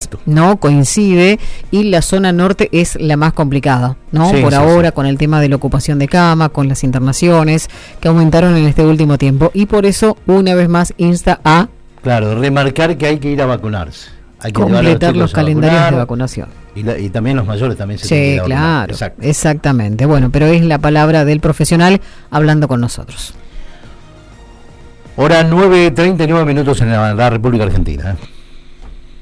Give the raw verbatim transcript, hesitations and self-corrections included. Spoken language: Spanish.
Exacto. No coincide, y la zona norte es la más complicada, ¿no? Sí, Por sí, ahora, sí. con el tema de la ocupación de cama, con las internaciones que aumentaron en este último tiempo, y por eso una vez más insta a Claro, remarcar que hay que ir a vacunarse. Hay que llevar a completar los chicos a calendarios vacunar, de vacunación. Y, la, y también los mayores también se tienen que Sí, ir a vacunar. claro, Exacto. exactamente. Bueno, pero es la palabra del profesional hablando con nosotros. Hora nueve treinta y nueve minutos en la, la República Argentina. ¿eh?